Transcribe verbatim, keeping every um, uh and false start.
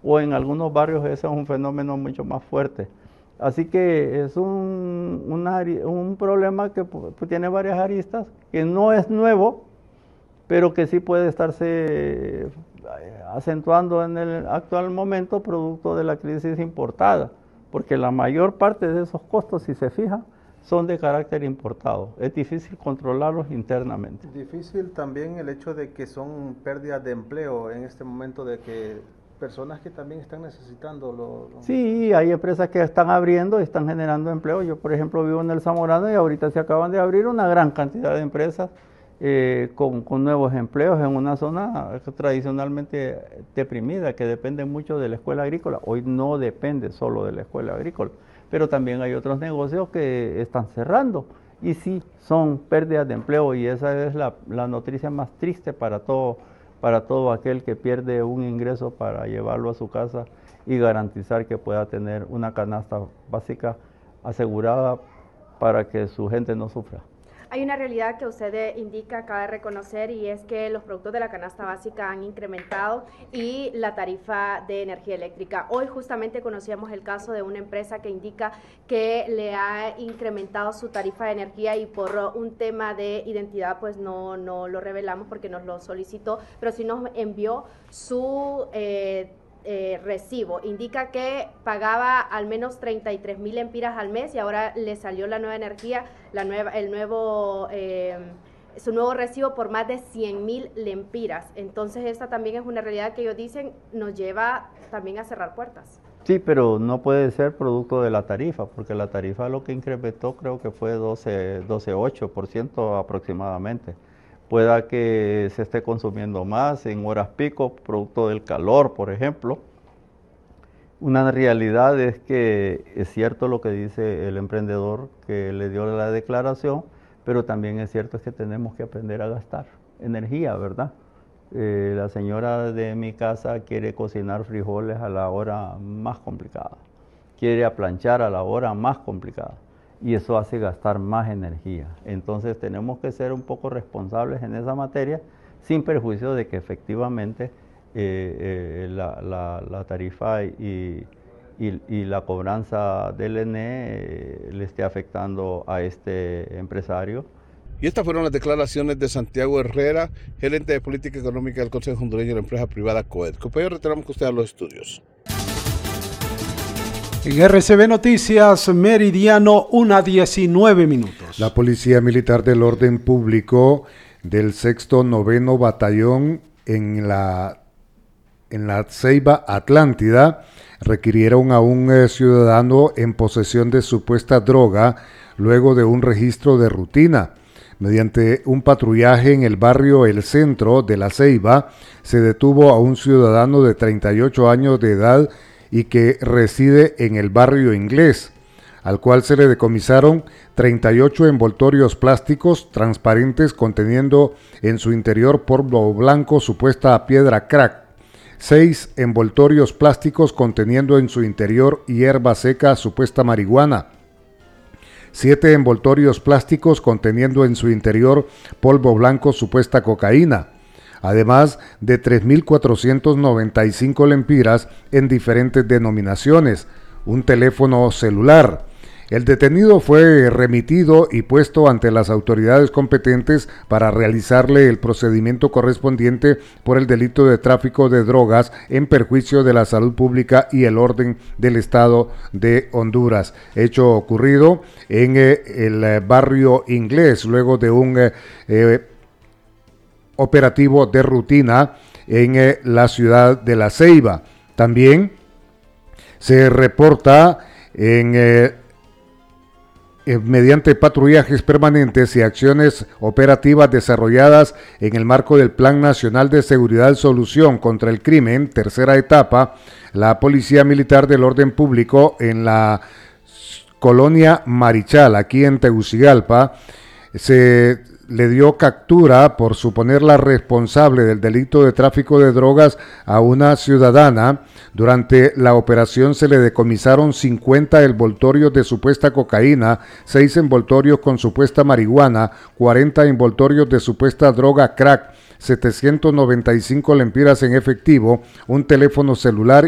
o en algunos barrios ese es un fenómeno mucho más fuerte. Así que es un, una, un problema que pues, tiene varias aristas, que no es nuevo, pero que sí puede estarse acentuando en el actual momento producto de la crisis importada, porque la mayor parte de esos costos, si se fija, son de carácter importado. Es difícil controlarlos internamente. Difícil también el hecho de que son pérdidas de empleo en este momento, de que personas que también están necesitando lo, lo... Sí, hay empresas que están abriendo y están generando empleo. Yo, por ejemplo, vivo en el Zamorano y ahorita se acaban de abrir una gran cantidad de empresas eh, con, con nuevos empleos en una zona tradicionalmente deprimida, que depende mucho de la escuela agrícola. Hoy no depende solo de la escuela agrícola, pero también hay otros negocios que están cerrando. Y sí, son pérdidas de empleo y esa es la, la noticia más triste para todo para todo aquel que pierde un ingreso para llevarlo a su casa y garantizar que pueda tener una canasta básica asegurada para que su gente no sufra. Hay una realidad que usted indica, acaba de reconocer, y es que los productos de la canasta básica han incrementado y la tarifa de energía eléctrica. Hoy justamente conocíamos el caso de una empresa que indica que le ha incrementado su tarifa de energía y por un tema de identidad pues no, no lo revelamos porque nos lo solicitó, pero sí nos envió su eh, Eh, recibo. Indica que pagaba al menos treinta y tres mil lempiras al mes y ahora le salió la nueva energía, la nueva, el nuevo, eh, su nuevo recibo por más de cien mil lempiras. Entonces esta también es una realidad que ellos dicen nos lleva también a cerrar puertas. Sí, pero no puede ser producto de la tarifa, porque la tarifa lo que incrementó creo que fue doce coma ocho por ciento aproximadamente. Pueda que se esté consumiendo más en horas pico, producto del calor, por ejemplo. Una realidad es que es cierto lo que dice el emprendedor que le dio la declaración, pero también es cierto que tenemos que aprender a gastar energía, ¿verdad? Eh, la señora de mi casa quiere cocinar frijoles a la hora más complicada, quiere aplanchar a la hora más complicada. Y eso hace gastar más energía. Entonces tenemos que ser un poco responsables en esa materia, sin perjuicio de que efectivamente eh, eh, la, la, la tarifa y, y, y la cobranza del E N E eh, le esté afectando a este empresario. Y estas fueron las declaraciones de Santiago Herrera, gerente de política económica del Consejo Hondureño de la empresa privada COED. Compañero, retornamos con usted a los estudios. En R C B Noticias, Meridiano, una diecinueve minutos. La Policía Militar del Orden Público del sexto Noveno Batallón en la, en la Ceiba Atlántida requirieron a un eh, ciudadano en posesión de supuesta droga luego de un registro de rutina. Mediante un patrullaje en el barrio El Centro de la Ceiba, se detuvo a un ciudadano de treinta y ocho años de edad y que reside en el barrio Inglés, al cual se le decomisaron treinta y ocho envoltorios plásticos transparentes conteniendo en su interior polvo blanco supuesta piedra crack, seis envoltorios plásticos conteniendo en su interior hierba seca supuesta marihuana, siete envoltorios plásticos conteniendo en su interior polvo blanco supuesta cocaína, además de tres mil cuatrocientos noventa y cinco lempiras en diferentes denominaciones, un teléfono celular. El detenido fue remitido y puesto ante las autoridades competentes para realizarle el procedimiento correspondiente por el delito de tráfico de drogas en perjuicio de la salud pública y el orden del Estado de Honduras. Hecho ocurrido en eh, el eh, barrio Inglés, luego de un eh, eh, operativo de rutina en eh, la ciudad de La Ceiba. También se reporta en, eh, eh, mediante patrullajes permanentes y acciones operativas desarrolladas en el marco del Plan Nacional de Seguridad y Solución contra el Crimen, tercera etapa, la Policía Militar del Orden Público en la colonia Marichal, aquí en Tegucigalpa, se le dio captura por suponerla responsable del delito de tráfico de drogas a una ciudadana. Durante la operación se le decomisaron cincuenta envoltorios de supuesta cocaína, seis envoltorios con supuesta marihuana, cuarenta envoltorios de supuesta droga crack, setecientos noventa y cinco lempiras en efectivo, un teléfono celular